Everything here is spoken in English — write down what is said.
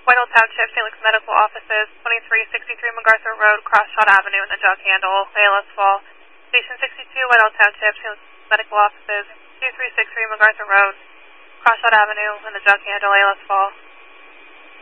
Whitehall Township, St. Luke's Medical Offices, 2363 MacArthur Road, Crossshot Avenue in the Jug Handle, ALS Fall. Station 62, Whitehall Township, St. Luke's Medical Offices, 2363 MacArthur Road, Crossshot Avenue in the Jug Handle, ALS Fall.